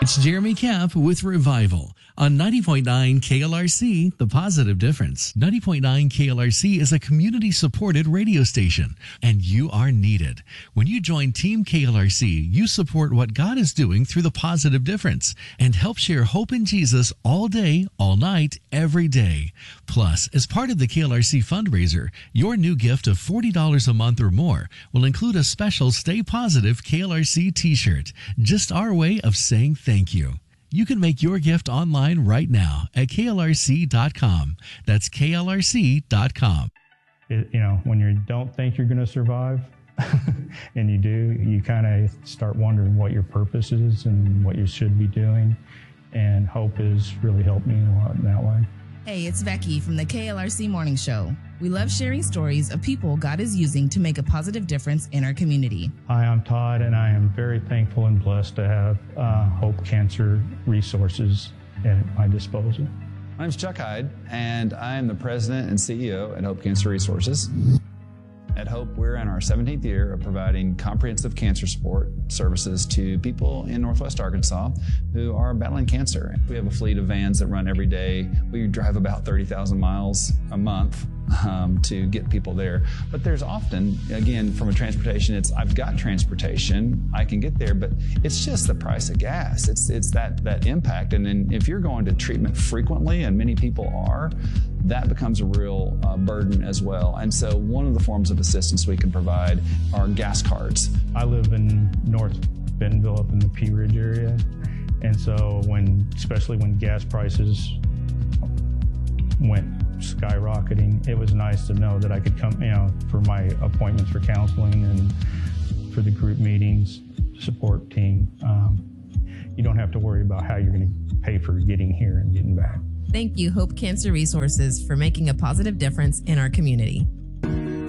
It's Jeremy Camp with Revival on 90.9 KLRC, The Positive Difference. 90.9 KLRC is a community-supported radio station, and you are needed. When you join Team KLRC, you support what God is doing through The Positive Difference and help share hope in Jesus all day, all night, every day. Plus, as part of the KLRC fundraiser, your new gift of $40 a month or more will include a special Stay Positive KLRC t-shirt. Just our way of saying thank you. You can make your gift online right now at klrc.com. That's klrc.com. When you don't think you're going to survive and you do, you kind of start wondering what your purpose is and what you should be doing. And hope has really helped me a lot in that way. Hey, it's Becky from the KLRC Morning Show. We love sharing stories of people God is using to make a positive difference in our community. Hi, I'm Todd, and I am very thankful and blessed to have Hope Cancer Resources at my disposal. My name's Chuck Hyde, and I am the president and CEO at Hope Cancer Resources. At Hope, we're in our 17th year of providing comprehensive cancer support services to people in Northwest Arkansas who are battling cancer. We have a fleet of vans that run every day. We drive about 30,000 miles a month to get people there. But there's often, again, from a transportation, I've got transportation, I can get there, but it's just the price of gas. It's that impact. And then if you're going to treatment frequently, and many people are, that becomes a real burden as well. And so one of the forms of assistance we can provide are gas cards. I live in North Bentonville up in the Pea Ridge area. And so especially when gas prices went skyrocketing, it was nice to know that I could come, for my appointments for counseling and for the group meetings, support team. You don't have to worry about how you're going to pay for getting here and getting back. Thank you, Hope Cancer Resources, for making a positive difference in our community.